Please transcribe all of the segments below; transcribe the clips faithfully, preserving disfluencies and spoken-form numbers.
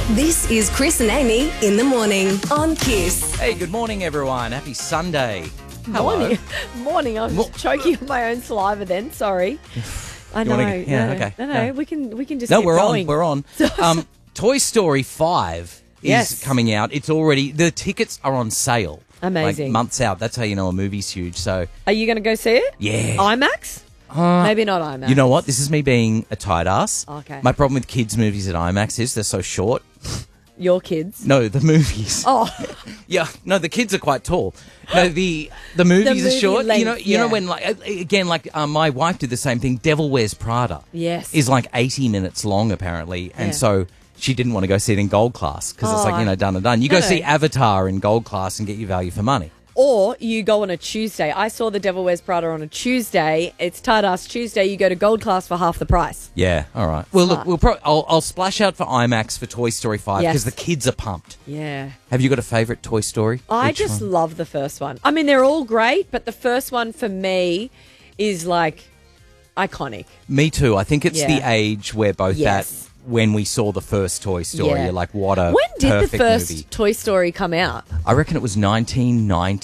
This is Chris and Amy in the morning on Kiss. Hey, good morning, everyone. Happy Sunday. Hello. Morning. Morning. I was Mo- choking on my own saliva then. Sorry. I know. wanna get- yeah, no, okay. No, no, Yeah. we can we can just No, get we're going. on. We're on. Um, Toy Story five is Yes. coming out. It's already, the tickets are on sale. Amazing. Like months out. That's how you know a movie's huge. So, Are you going to go see it? yeah. IMAX? Uh, Maybe not IMAX. You know what? This is me being a tight ass. Okay. My problem with kids' movies at IMAX is they're so short. Your kids? No, the movies. Oh, Yeah, no, the kids are quite tall. No, the the movies movie are short. you know, length, you know yeah. when like a- again, like um, my wife did the same thing. Devil Wears Prada. Yes. is like eighty minutes long apparently, and Yeah. so she didn't want to go see it in gold class because it's Oh, like you know done and done. You no, go no. see Avatar in gold class and get your value for money. or you go on a Tuesday. I saw The Devil Wears Prada on a Tuesday. It's tight ass Tuesday. You go to gold class for half the price. Yeah, all right. Well, look, Smart. we'll pro- I'll, I'll splash out for IMAX for Toy Story five Yes. because the kids are pumped. Yeah. Have you got a favourite Toy Story? I Which just one? love the first one. I mean, they're all great, but the first one for me is like iconic. Me too. I think it's the Yeah. age where both Yes. that when we saw the first Toy Story, Yeah. you're like, what a When did the perfect first movie. Toy Story come out? I reckon it was nineteen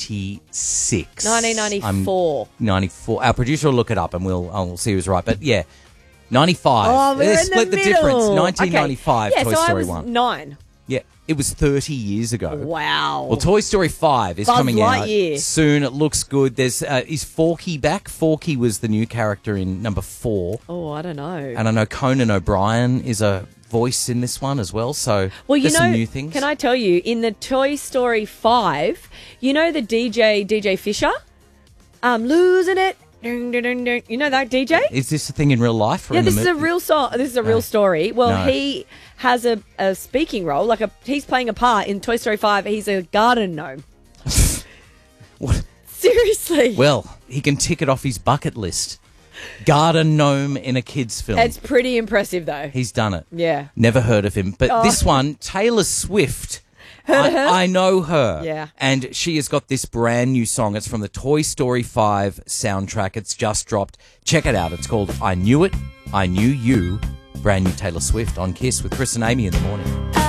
ninety-six. nineteen ninety-four. I'm ninety-four. Our producer will look it up and we'll, uh, we'll see who's right. But yeah, ninety-five. Oh, we're Let's in split the, the, difference. middle. nineteen ninety-five, Okay. Yeah, Toy so Story I was one. nine. Yeah, it was thirty years ago. Wow. Well, Toy Story five is Buzz coming Lightyear. out soon. It looks good. There's uh, is Forky back? Forky was the new character in number four. oh, I don't know. And I know Conan O'Brien is a voice in this one as well. So well, you there's know, some new things. can I tell you, in the Toy Story five, you know the D J, D J Fisher? I'm losing it. Dun, dun, dun, dun. You know that D J? Is this a thing in real life? Or Yeah, in the this is a mo- real song. This is a real No. story. Well, No. he has a, a speaking role, like a he's playing a part in Toy Story five. He's a garden gnome. What? Seriously. Well, he can tick it off his bucket list. Garden gnome in a kids' film. It's pretty impressive, though. He's done it. Yeah. Never heard of him. But Oh. this one, Taylor Swift. Heard I, of her? I know her. Yeah. And she has got this brand new song. It's from the Toy Story five soundtrack. It's just dropped. Check it out. It's called I Knew It, I Knew You. Brand new Taylor Swift on Kiss with Chris and Amy in the morning.